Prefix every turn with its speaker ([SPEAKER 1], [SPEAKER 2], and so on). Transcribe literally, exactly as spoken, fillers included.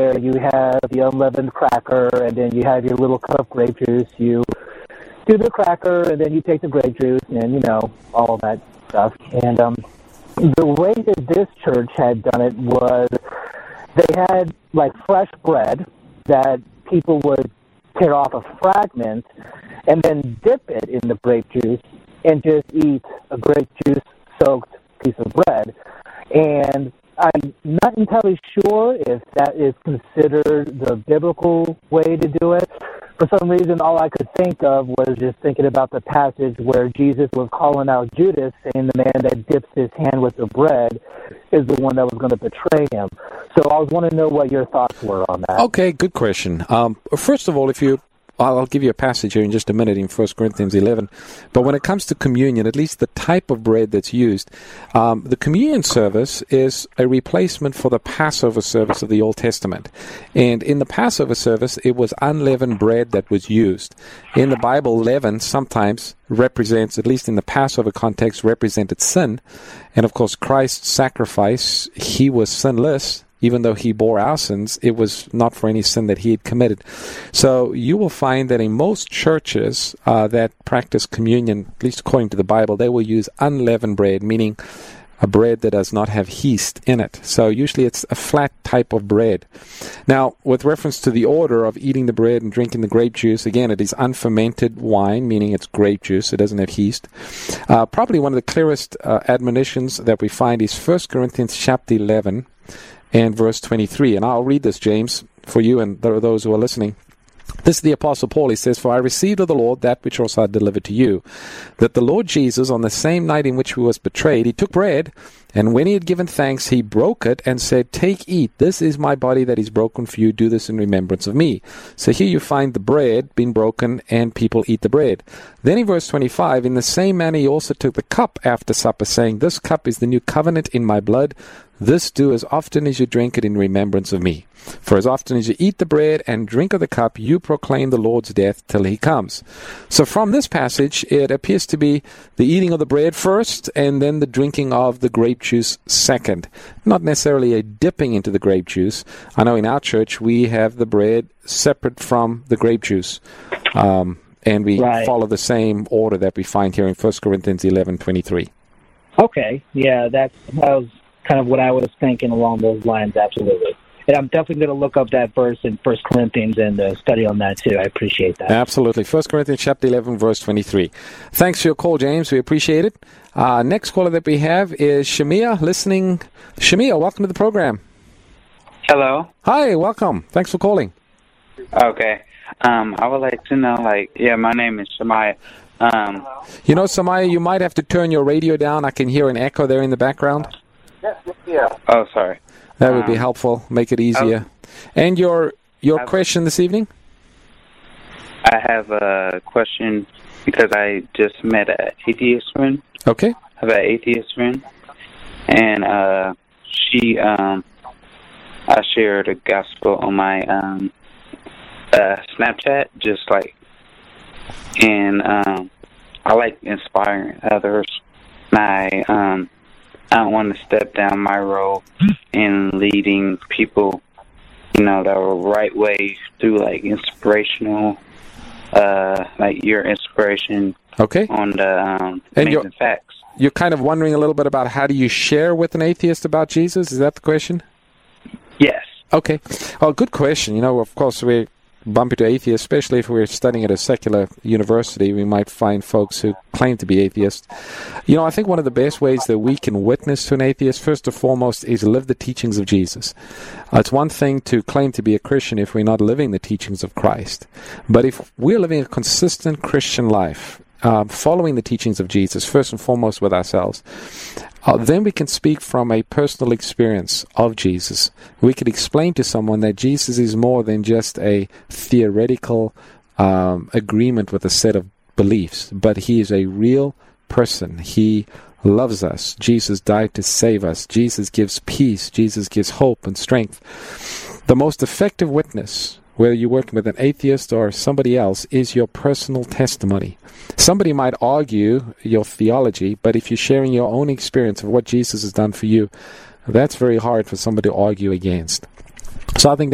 [SPEAKER 1] where you have the unleavened cracker, and then you have your little cup of grape juice. You do the cracker, and then you take the grape juice, and, you know, all of that stuff. And um, the way that this church had done it was they had, like, fresh bread that people would tear off a fragment and then dip it in the grape juice and just eat a grape juice-soaked piece of bread. And I'm not entirely sure if that is considered the biblical way to do it. For some reason, all I could think of was just thinking about the passage where Jesus was calling out Judas, saying the man that dips his hand with the bread is the one that was going to betray him. So I was wanting to know what your thoughts were on that.
[SPEAKER 2] Okay, good question. Um, first of all, if you I'll give you a passage here in just a minute in First Corinthians eleven. But when it comes to communion, at least the type of bread that's used, um, the communion service is a replacement for the Passover service of the Old Testament. And in the Passover service, it was unleavened bread that was used. In the Bible, leaven sometimes represents, at least in the Passover context, represented sin. And of course, Christ's sacrifice, he was sinless. Even though he bore our sins, it was not for any sin that he had committed. So you will find that in most churches uh, that practice communion, at least according to the Bible, they will use unleavened bread, meaning a bread that does not have yeast in it. So usually it's a flat type of bread. Now, with reference to the order of eating the bread and drinking the grape juice, again, it is unfermented wine, meaning it's grape juice. It doesn't have yeast. Uh, probably one of the clearest uh, admonitions that we find is First Corinthians chapter eleven. And verse twenty-three. And I'll read this, James, for you and those who are listening. This is the Apostle Paul. He says, "For I received of the Lord that which also I delivered to you, that the Lord Jesus, on the same night in which he was betrayed, he took bread, and when he had given thanks, he broke it and said, 'Take, eat. This is my body that is broken for you. Do this in remembrance of me.'" So here you find the bread being broken, and people eat the bread. Then in verse twenty-five, "In the same manner he also took the cup after supper, saying, 'This cup is the new covenant in my blood. This do as often as you drink it in remembrance of me. For as often as you eat the bread and drink of the cup, you proclaim the Lord's death till he comes.'" So from this passage, it appears to be the eating of the bread first, and then the drinking of the grape juice second. Not necessarily a dipping into the grape juice. I know in our church, we have the bread separate from the grape juice. Um, and we right. follow the same order that we find here in First Corinthians eleven twenty-three.
[SPEAKER 1] Okay, yeah, that's, that was kind of what I was thinking along those lines, absolutely. And I'm definitely going to look up that verse in First Corinthians and uh, study on that too. I appreciate that.
[SPEAKER 2] Absolutely. First Corinthians chapter eleven, verse twenty-three. Thanks for your call, James. We appreciate it. Uh, next caller that we have is Shamia, listening. Shamia, welcome to the program.
[SPEAKER 3] Hello.
[SPEAKER 2] Hi, welcome. Thanks for calling.
[SPEAKER 3] Okay. Um, I would like to know, like, yeah, my name is Shamia. Um,
[SPEAKER 2] you know, Samaya, you might have to turn your radio down. I can hear an echo there in the background.
[SPEAKER 3] Yeah. Oh, sorry.
[SPEAKER 2] That would be helpful. Make it easier. And your your question this evening?
[SPEAKER 3] I have a question because I just met an atheist friend.
[SPEAKER 2] Okay.
[SPEAKER 3] I have an atheist friend. And uh, she, um, I shared the gospel on my um, uh, Snapchat, just like, and um, I like inspiring others. I, um, I don't want to step down my role in leading people, you know, the right way through, like, inspirational, uh, like your inspiration
[SPEAKER 2] okay.
[SPEAKER 3] on the um,
[SPEAKER 2] and
[SPEAKER 3] amazing
[SPEAKER 2] you're,
[SPEAKER 3] facts.
[SPEAKER 2] You're kind of wondering a little bit about how do you share with an atheist about Jesus? Is that the question?
[SPEAKER 3] Yes.
[SPEAKER 2] Okay. Well, good question. You know, of course, we bump into atheists, especially if we're studying at a secular university. We might find folks who claim to be atheists. You know, I think one of the best ways that we can witness to an atheist, first and foremost, is live the teachings of Jesus. Uh, it's one thing to claim to be a Christian if we're not living the teachings of Christ. But if we're living a consistent Christian life, uh, following the teachings of Jesus, first and foremost with ourselves, Uh, then we can speak from a personal experience of Jesus. We could explain to someone that Jesus is more than just a theoretical um, agreement with a set of beliefs, but he is a real person. He loves us. Jesus died to save us. Jesus gives peace. Jesus gives hope and strength. The most effective witness, whether you're working with an atheist or somebody else, is your personal testimony. Somebody might argue your theology, but if you're sharing your own experience of what Jesus has done for you, that's very hard for somebody to argue against. So I think